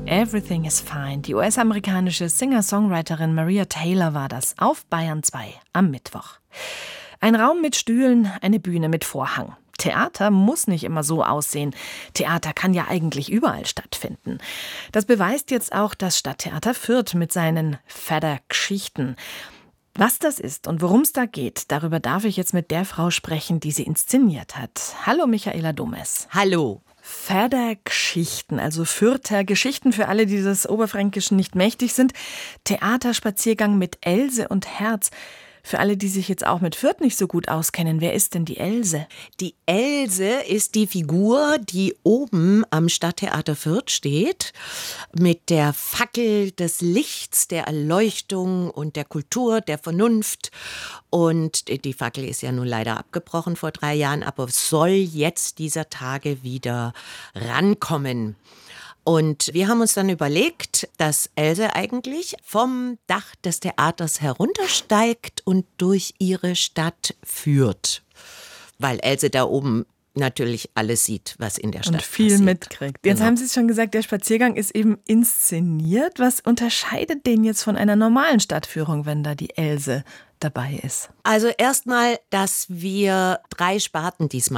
Everything is Fine. Die US-amerikanische Singer-Songwriterin Maria Taylor war das auf Bayern 2 am Mittwoch. Ein Raum mit Stühlen, eine Bühne mit Vorhang. Theater muss nicht immer so aussehen. Theater kann ja eigentlich überall stattfinden. Das beweist jetzt auch das Stadttheater Fürth mit seinen Fäder-Geschichten. Was das ist und worum es da geht, darüber darf ich jetzt mit der Frau sprechen, die sie inszeniert hat. Hallo Michaela Domes. Hallo. Fäder-Geschichten, also Fürther Geschichten für alle, die des Oberfränkischen nicht mächtig sind. Theaterspaziergang mit Else und Herz. Für alle, die sich jetzt auch mit Fürth nicht so gut auskennen, wer ist denn die Else? Die Else ist die Figur, die oben am Stadttheater Fürth steht, mit der Fackel des Lichts, der Erleuchtung und der Kultur, der Vernunft. Und die Fackel ist ja nun leider abgebrochen vor 3 Jahren, aber soll jetzt dieser Tage wieder rankommen. Und wir haben uns dann überlegt, dass Else eigentlich vom Dach des Theaters heruntersteigt und durch ihre Stadt führt. Weil Else da oben natürlich alles sieht, was in der Stadt passiert. Und viel mitkriegt. Jetzt Genau. haben Sie es schon gesagt, der Spaziergang ist eben inszeniert. Was unterscheidet den jetzt von einer normalen Stadtführung, wenn da die Else dabei ist? Also erstmal, dass wir 3 Sparten diesmal